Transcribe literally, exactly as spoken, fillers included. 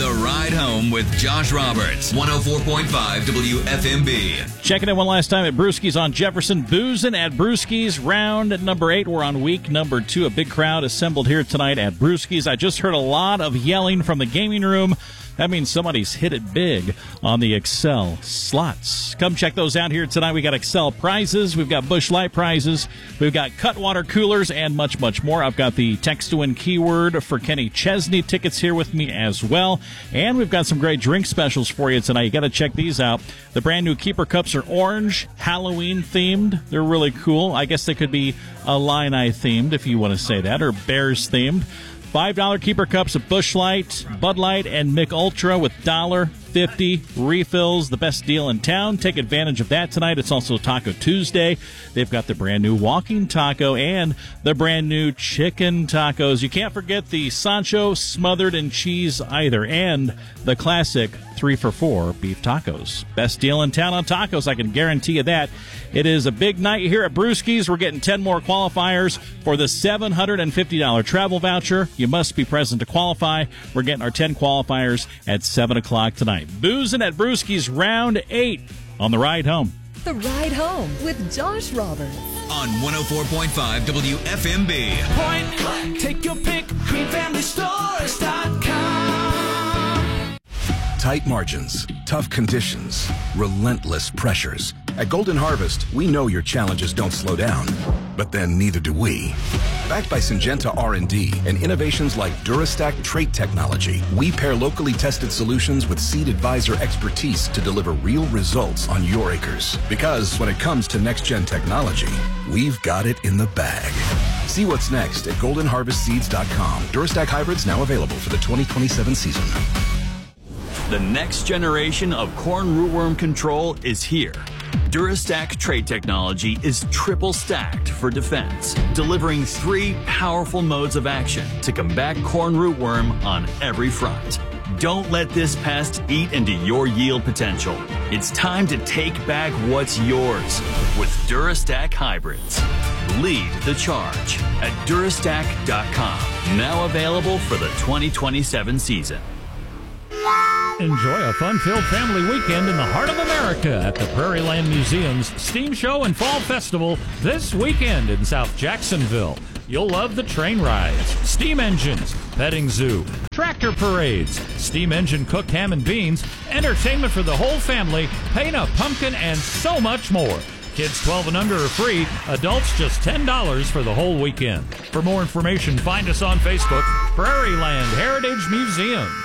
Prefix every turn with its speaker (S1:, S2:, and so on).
S1: The Ride Home with Josh Roberts, one oh four point five W F M B.
S2: Checking in one last time at Brewski's on Jefferson. Boozing at Brewski's, round number eight. We're on week number two. A big crowd assembled here tonight at Brewski's. I just heard a lot of yelling from the gaming room. That means somebody's hit it big on the Excel slots. Come check those out here tonight. We got Excel prizes. We've got Busch Light prizes. We've got Cutwater coolers and much, much more. I've got the text to win keyword for Kenny Chesney tickets here with me as well. And we've got some great drink specials for you tonight. You got to check these out. The brand new Keeper Cups are orange, Halloween themed. They're really cool. I guess they could be Illini themed if you want to say that, or Bears themed. five dollar Keeper Cups of Busch Light, Bud Light, and Mick Ultra with one dollar fifty refills. The best deal in town. Take advantage of that tonight. It's also Taco Tuesday. They've got the brand new walking taco and the brand new chicken tacos. You can't forget the Sancho smothered in cheese either, and the classic three for four beef tacos. Best deal in town on tacos, I can guarantee you that. It is a big night here at Brewski's. We're getting ten more qualifiers for the seven hundred fifty dollars travel voucher. You must be present to qualify. We're getting our ten qualifiers at seven o'clock tonight. Boozing at Brewski's, round eight on The Ride Home.
S3: The Ride Home with Josh Roberts.
S1: On one oh four point five W F M B.
S4: Point blank, take your pick, green family stores dot com.
S5: Tight margins, tough conditions, relentless pressures. At Golden Harvest, we know your challenges don't slow down, but then neither do we. Backed by Syngenta R and D and innovations like DuraStack trait technology, we pair locally tested solutions with Seed Advisor expertise to deliver real results on your acres. Because when it comes to next-gen technology, we've got it in the bag. See what's next at golden harvest seeds dot com. DuraStack hybrids now available for the twenty twenty-seven season.
S6: The next generation of corn rootworm control is here. DuraStack trait technology is triple stacked for defense, delivering three powerful modes of action to combat corn rootworm on every front. Don't let this pest eat into your yield potential. It's time to take back what's yours with DuraStack hybrids. Lead the charge at durastack dot com. Now available for the twenty twenty-seven season.
S7: Enjoy a fun-filled family weekend in the heart of America at the Prairie Land Museum's Steam Show and Fall Festival this weekend in South Jacksonville. You'll love the train rides, steam engines, petting zoo, tractor parades, steam engine cooked ham and beans, entertainment for the whole family, paint a pumpkin, and so much more. Kids twelve and under are free. Adults just ten dollars for the whole weekend. For more information, find us on Facebook, Prairie Land Heritage Museum.